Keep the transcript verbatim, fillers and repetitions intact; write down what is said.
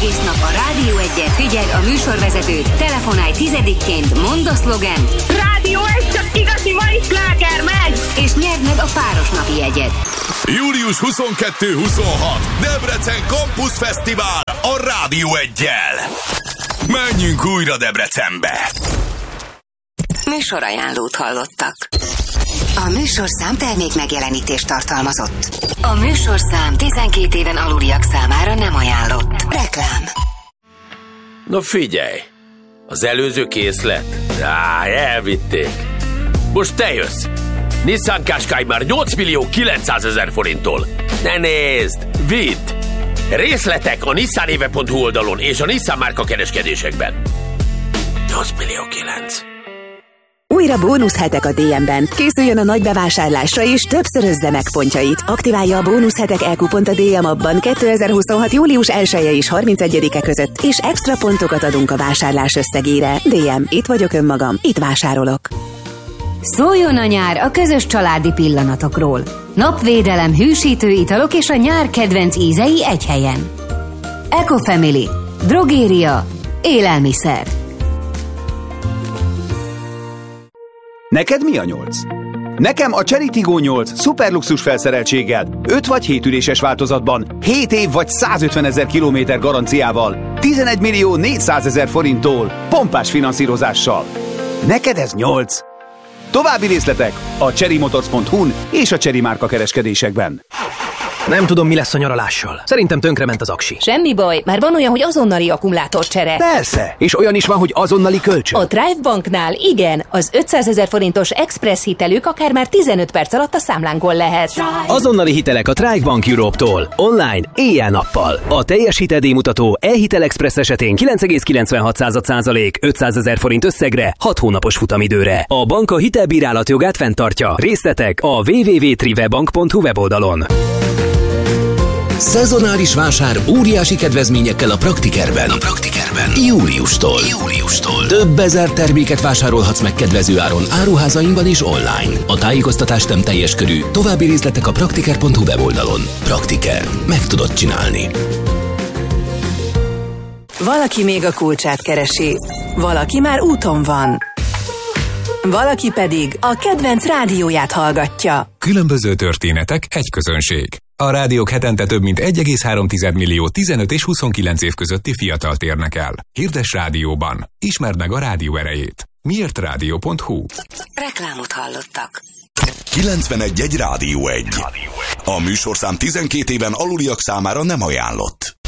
egész nap a Rádió Egyet, figyeld a műsorvezetőt, telefonálj tizedikként, mondd a szlogent. Rádió Egy, csak igazi mai sláger megy! És nyerd meg a páros napi jegyet. július huszonkettő-huszonhat Debrecen Campus Fesztivál a Rádió Eggyel. Menjünk újra Debrecenbe! Műsorajánlót hallottak. A műsorszám termék megjelenítést tartalmazott. A műsorszám tizenkét éven aluliak számára nem ajánlott. Reklám. No figyelj, az előző készlet? Á, elvitték. Most te jössz. Nissan Qashqai már nyolc millió kilencszázezer forinttól. Ne nézd, vidd! Részletek a nissanéve pont hu oldalon és a Nissan márka kereskedésekben. nyolc millió kilenc. Újra bónuszhetek a dé em-ben. Készüljön a nagy bevásárlásra és többszörözze meg pontjait. Aktiválja a bónuszhetek e-kupont a dé em appban kétezer-huszonhat július elseje és harmincegyedike között, és extra pontokat adunk a vásárlás összegére. dé em, itt vagyok önmagam, itt vásárolok. Szóljon a nyár a közös családi pillanatokról. Napvédelem, hűsítő italok és a nyár kedvenc ízei egy helyen. Ecofamily. Drogéria. Élelmiszer. Neked mi a nyolc? Nekem a Chery Tiggo nyolc szuperluxus felszereltséggel, öt vagy hét üléses változatban, hét év vagy százötvenezer kilométer garanciával, tizenegy millió négyszázezer forinttól, pompás finanszírozással. Neked ez nyolc? További részletek a chery motors pont hu-n és a Chery márka kereskedésekben. Nem tudom, mi lesz a nyaralással. Szerintem tönkrement az aksi. Semmi baj, már van olyan, hogy azonnali akkumulátorcsere. Persze, és olyan is van, hogy azonnali kölcsön. A Drive Banknál igen, az ötszázezer forintos express hitelük akár már tizenöt perc alatt a számlánkon lehet. Azonnali hitelek a Drive Bank Europe-tól. Online, éjjel-nappal. A teljes hiteldíjmutató e-hitel express esetén kilenc egész kilencvenhat százalék ötszázezer forint összegre, hat hónapos futamidőre. A bank a hitelbírálat jogát fenntartja. Részletek a double-u double-u double-u pont trivebank pont hu weboldalon. Szezonális vásár óriási kedvezményekkel a Praktikerben. A Praktikerben. Júliustól. Júliustól. Több ezer terméket vásárolhatsz meg kedvező áron áruházainkban és online. A tájékoztatás nem teljes körű. További részletek a praktiker pont hu weboldalon. Praktiker. Meg tudod csinálni. Valaki még a kulcsát keresi. Valaki már úton van. Valaki pedig a kedvenc rádióját hallgatja. Különböző történetek, egy közönség. A rádiók hetente több mint egy egész három millió tizenöt és huszonkilenc év közötti fiatalt érnek el. Hirdes rádióban. Ismerd meg a rádió erejét. miért rádió pont hu. Reklámot hallottak. kilencvenegy egy Rádió Egy. A műsorszám tizenkét éven aluliak számára nem ajánlott.